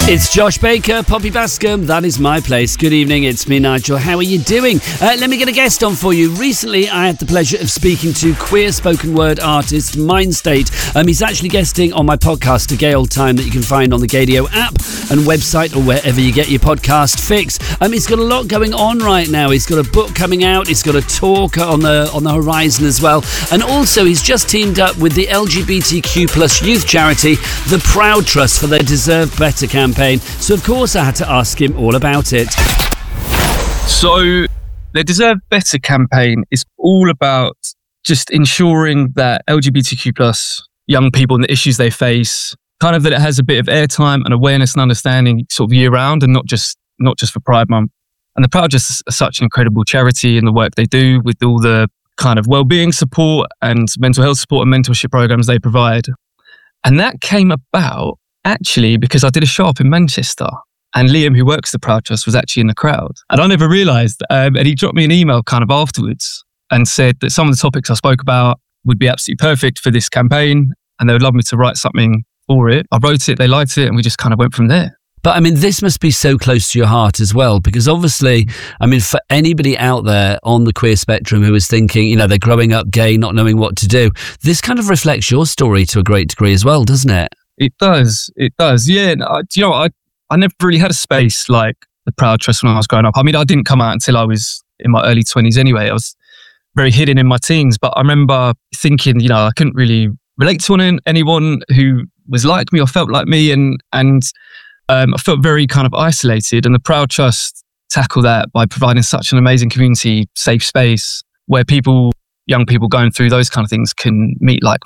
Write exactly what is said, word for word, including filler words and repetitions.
It's Josh Baker, Poppy Bascom, that is my place. Good evening, it's me, Nigel. How are you doing? Uh, let me get a guest on for you. Recently, I had the pleasure of speaking to queer spoken word artist Mindstate. Um, he's actually guesting on my podcast, A Gay Old Time, that you can find on the Gadio app and website or wherever you get your podcast fix. Um, he's got a lot going on right now. He's got a book coming out. He's got a talk on the on the horizon as well. And also, he's just teamed up with the L G B T Q plus youth charity, the Proud Trust, for their Deserve Better campaign. So, of course, I had to ask him all about it. So, the Deserve Better campaign is all about just ensuring that L G B T Q plus young people and the issues they face, kind of that it has a bit of airtime and awareness and understanding sort of year round and not just not just for Pride Month. And the Proud Trust is such an incredible charity in the work they do with all the kind of well-being support and mental health support and mentorship programs they provide. And that came about actually because I did a show up in Manchester and Liam, who works the Proud Trust, was actually in the crowd. And I never realised, um, and he dropped me an email kind of afterwards and said that some of the topics I spoke about would be absolutely perfect for this campaign and they would love me to write something for it. I wrote it, they liked it, and we just kind of went from there. But I mean, this must be so close to your heart as well, because obviously, I mean, for anybody out there on the queer spectrum who is thinking, you know, they're growing up gay, not knowing what to do, this kind of reflects your story to a great degree as well, doesn't it? It does. It does. Yeah. And I, you know, I, I never really had a space like the Proud Trust when I was growing up. I mean, I didn't come out until I was in my early twenties anyway. I was very hidden in my teens, but I remember thinking, you know, I couldn't really relate to anyone, anyone who was like me or felt like me. And, and um, I felt very kind of isolated, and the Proud Trust tackle that by providing such an amazing community, safe space where people, young people going through those kind of things can meet like